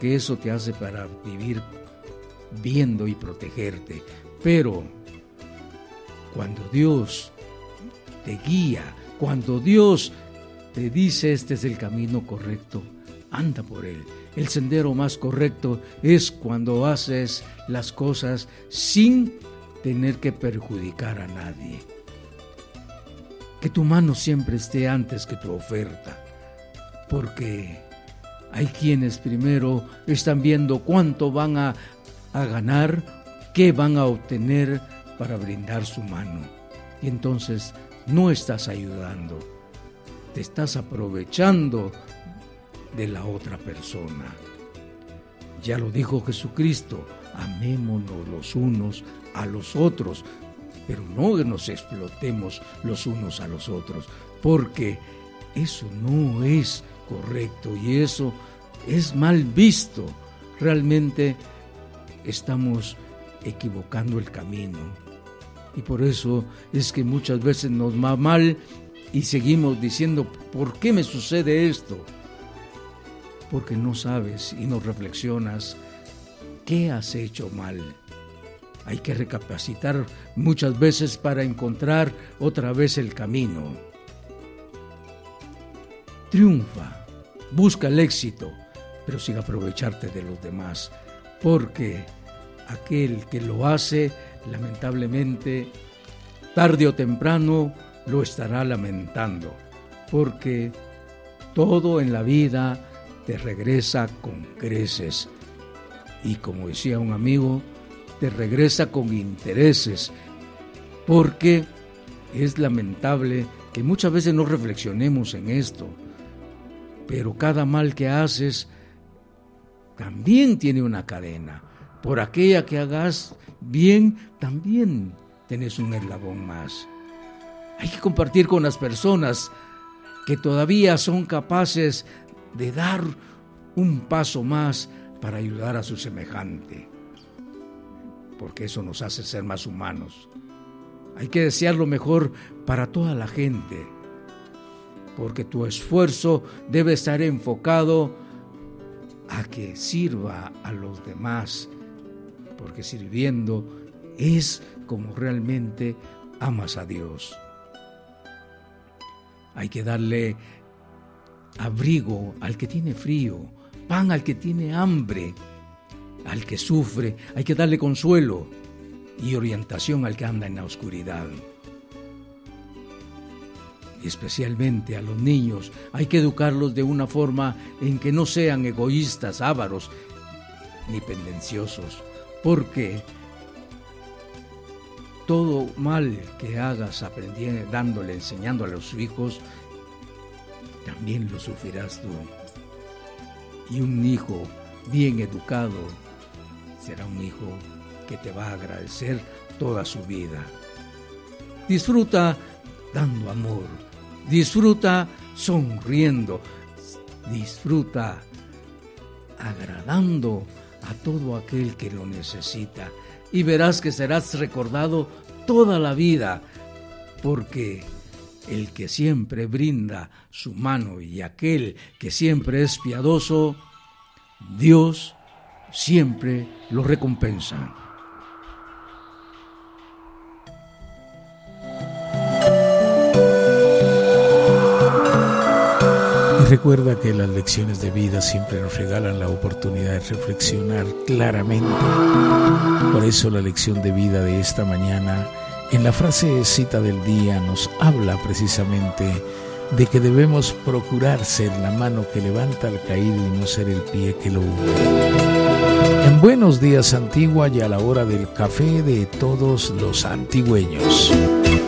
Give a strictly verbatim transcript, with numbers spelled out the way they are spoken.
porque eso te hace para vivir viendo y protegerte. Pero cuando Dios te guía, cuando Dios te dice este es el camino correcto, anda por él. El sendero más correcto es cuando haces las cosas sin tener que perjudicar a nadie. Que tu mano siempre esté antes que tu oferta, porque hay quienes primero están viendo cuánto van a, a ganar, qué van a obtener para brindar su mano. Y entonces no estás ayudando, te estás aprovechando de la otra persona. Ya lo dijo Jesucristo, amémonos los unos a los otros, pero no nos explotemos los unos a los otros, porque eso no es correcto y eso es mal visto. Realmente estamos equivocando el camino y por eso es que muchas veces nos va mal y seguimos diciendo, ¿por qué me sucede esto? Porque no sabes y no reflexionas qué has hecho mal. Hay que recapacitar muchas veces para encontrar otra vez el camino. Triunfa, busca el éxito, pero sin aprovecharte de los demás, porque aquel que lo hace, lamentablemente, tarde o temprano lo estará lamentando, porque todo en la vida te regresa con creces y, como decía un amigo, te regresa con intereses, porque es lamentable que muchas veces no reflexionemos en esto, pero cada mal que haces también tiene una cadena. Por aquella que hagas bien, también tenés un eslabón más. Hay que compartir con las personas que todavía son capaces de dar un paso más para ayudar a su semejante, porque eso nos hace ser más humanos. Hay que desear lo mejor para toda la gente, porque tu esfuerzo debe estar enfocado a que sirva a los demás, porque sirviendo es como realmente amas a Dios. Hay que darle abrigo al que tiene frío, pan al que tiene hambre, al que sufre, hay que darle consuelo y orientación al que anda en la oscuridad. Y especialmente a los niños, hay que educarlos de una forma en que no sean egoístas, ávaros ni pendenciosos, porque todo mal que hagas aprendiendo, dándole, enseñándole a los hijos, también lo sufrirás tú. Y un hijo bien educado será un hijo que te va a agradecer toda su vida. Disfruta dando amor, disfruta sonriendo, disfruta agradando a todo aquel que lo necesita, y verás que serás recordado toda la vida, porque el que siempre brinda su mano y aquel que siempre es piadoso, Dios siempre lo recompensa. Y recuerda que las lecciones de vida siempre nos regalan la oportunidad de reflexionar claramente. Por eso la lección de vida de esta mañana, en la frase cita del día, nos habla precisamente de que debemos procurar ser la mano que levanta al caído y no ser el pie que lo hunde. En Buenos Días Antigua y a la hora del café de todos los antigüeños.